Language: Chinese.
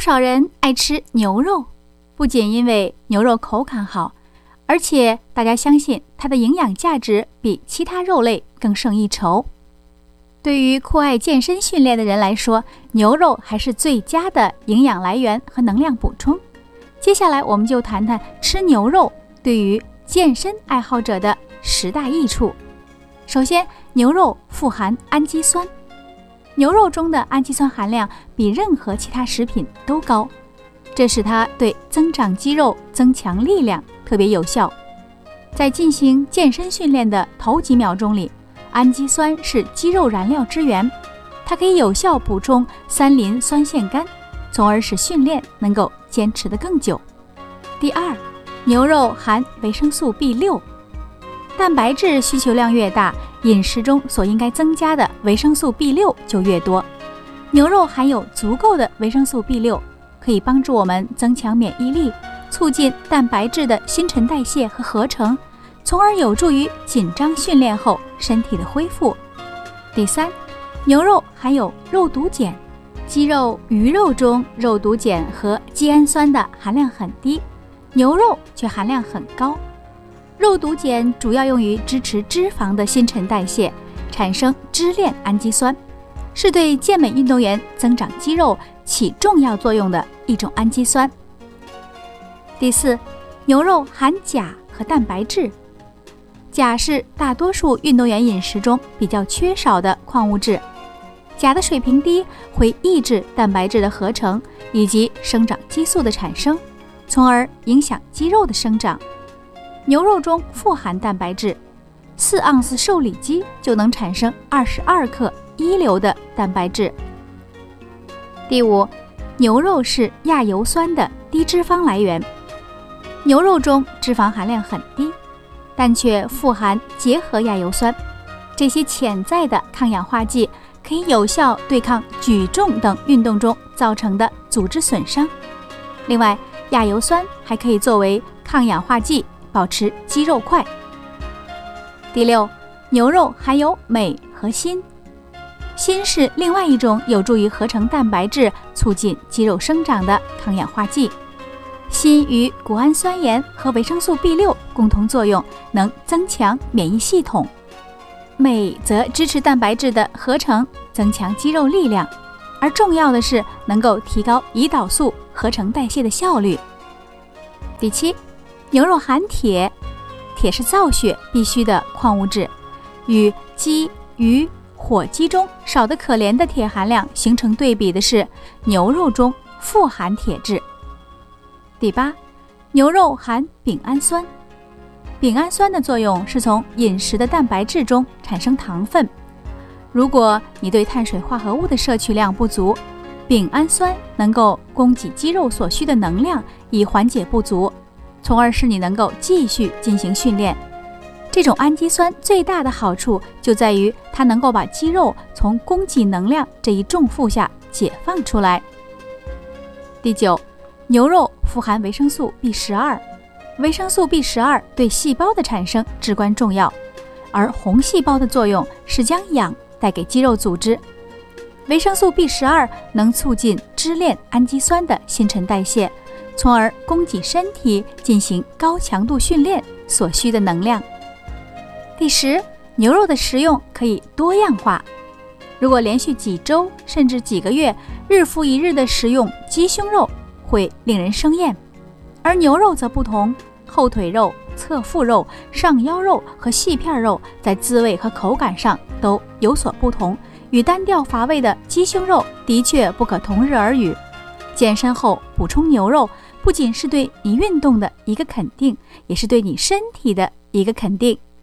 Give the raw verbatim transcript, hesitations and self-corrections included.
少人爱吃牛肉，不仅因为牛肉口感好，而且大家相信它的营养价值比其他肉类更胜一筹。对于酷爱健身训练的人来说，牛肉还是最佳的营养来源和能量补充。接下来我们就谈谈吃牛肉对于健身爱好者的十大益处。首先，牛肉富含氨基酸。牛肉中的氨基酸含量比任何其他食品都高，这使它对增长肌肉、增强力量特别有效。在进行健身训练的头几秒钟里，氨基酸是肌肉燃料之源，它可以有效补充三磷酸腺苷，从而使训练能够坚持得更久。第二，牛肉含维生素 B 六。蛋白质需求量越大，饮食中所应该增加的维生素 B 六 就越多。牛肉含有足够的维生素 B 六，可以帮助我们增强免疫力，促进蛋白质的新陈代谢和合成，从而有助于紧张训练后身体的恢复。第三，牛肉含有肉毒碱。鸡肉、鱼肉中肉毒碱和肌氨酸的含量很低，牛肉却含量很高。肉毒碱主要用于支持脂肪的新陈代谢，产生支链氨基酸，是对健美运动员增长肌肉起重要作用的一种氨基酸。第四，牛肉含钾和蛋白质。钾是大多数运动员饮食中比较缺少的矿物质，钾的水平低会抑制蛋白质的合成以及生长激素的产生，从而影响肌肉的生长。牛肉中富含蛋白质，四盎司瘦里肌就能产生二十二克一流的蛋白质。第五，牛肉是亚油酸的低脂肪来源。牛肉中脂肪含量很低，但却富含结合亚油酸，这些潜在的抗氧化剂可以有效对抗举重等运动中造成的组织损伤。另外，亚油酸还可以作为抗氧化剂，保持肌肉块。第六，牛肉含有镁和锌。锌是另外一种有助于合成蛋白质、促进肌肉生长的抗氧化剂。锌与谷氨酸盐和维生素 B 六 共同作用，能增强免疫系统。镁则支持蛋白质的合成，增强肌肉力量，而重要的是能够提高胰岛素合成代谢的效率。第七，牛肉含铁。铁是造血必需的矿物质，与鸡、鱼、火鸡中少得可怜的铁含量形成对比的是，牛肉中富含铁质。第八，牛肉含丙氨酸。丙氨酸的作用是从饮食的蛋白质中产生糖分。如果你对碳水化合物的摄取量不足，丙氨酸能够供给肌肉所需的能量，以缓解不足，从而使你能够继续进行训练。这种氨基酸最大的好处就在于它能够把肌肉从供给能量这一重负下解放出来。第九，牛肉富含维生素 B 十二。维生素 B 十二 对细胞的产生至关重要，而红细胞的作用是将氧带给肌肉组织。维生素 B 十二 能促进支链氨基酸的新陈代谢，从而供给身体进行高强度训练所需的能量。第十，牛肉的食用可以多样化。如果连续几周甚至几个月日复一日的食用鸡胸肉，会令人生厌。而牛肉则不同，后腿肉、侧腹肉、上腰肉和细片肉在滋味和口感上都有所不同，与单调乏味的鸡胸肉的确不可同日而语。健身后补充牛肉，不仅是对你运动的一个肯定，也是对你身体的一个肯定。